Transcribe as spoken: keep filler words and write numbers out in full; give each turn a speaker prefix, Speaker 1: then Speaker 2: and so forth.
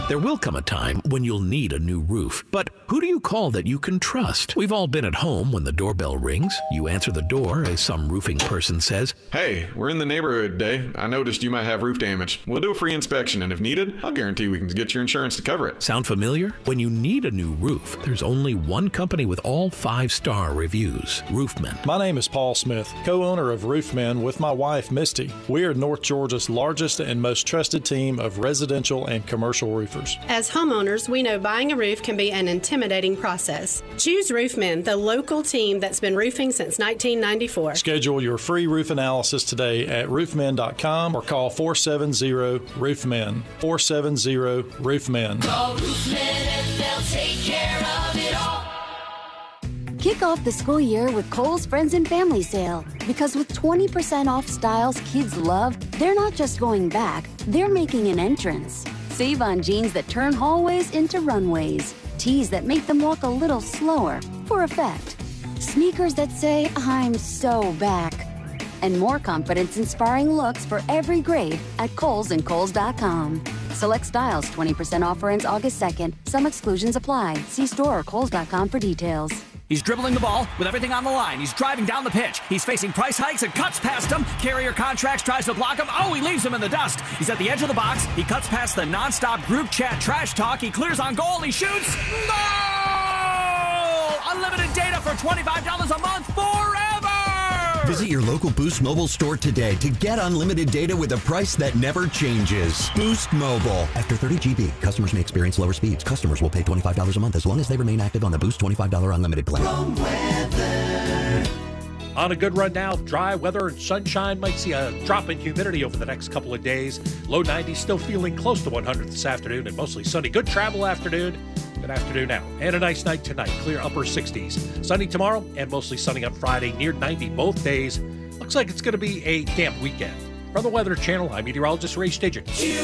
Speaker 1: There will come a time when you'll need a new roof. But who do you call that you can trust? We've all been at home when the doorbell rings. You answer the door as some roofing person says,
Speaker 2: "Hey, we're in the neighborhood today. I noticed you might have roof damage. We'll do a free inspection, and if needed, I'll guarantee we can get your insurance to cover it."
Speaker 1: Sound familiar? When you need a new roof, there's only one company with all five-star reviews, Roofmen.
Speaker 3: My name is Paul Smith, co-owner of Roofmen with my wife, Misty. We are North Georgia's largest and most trusted team of residential and commercial roofers.
Speaker 4: As homeowners, we know buying a roof can be an intimidating process. Choose Roofmen, the local team that's been roofing since nineteen ninety-four.
Speaker 3: Schedule your free roof analysis today at roofmen dot com or call four seven zero roofmen. four seven zero roofmen.
Speaker 5: Call Roofmen and they'll take care of it all.
Speaker 6: Kick off the school year with Kohl's Friends and Family Sale. Because with twenty percent off styles kids love, they're not just going back, they're making an entrance. Save on jeans that turn hallways into runways. Tees that make them walk a little slower, for effect. Sneakers that say, "I'm so back." And more confidence-inspiring looks for every grade at Kohl's and Kohl's dot com. Select styles twenty percent offer ends August second. Some exclusions apply. See store or Kohl's dot com for details.
Speaker 7: He's dribbling the ball with everything on the line. He's driving down the pitch. He's facing price hikes and cuts past him. Carrier Contracts tries to block him. Oh, he leaves him in the dust. He's at the edge of the box. He cuts past the nonstop group chat trash talk. He clears on goal. He shoots. Goal! Unlimited data for twenty-five dollars a month forever!
Speaker 8: Visit your local Boost Mobile store today to get unlimited data with a price that never changes. Boost Mobile. After thirty gigabytes, customers may experience lower speeds. Customers will pay twenty-five dollars a month as long as they remain active on the Boost twenty-five dollars unlimited plan.
Speaker 9: On a good run now, dry weather and sunshine. Might see a drop in humidity over the next couple of days. Low nineties, still feeling close to one hundred this afternoon and mostly sunny. Good travel afternoon. Good afternoon now. And a nice night tonight. Clear upper sixties. Sunny tomorrow and mostly sunny on Friday. Near ninety both days. Looks like it's going to be a damp weekend. From the Weather Channel, I'm meteorologist Ray Stajan.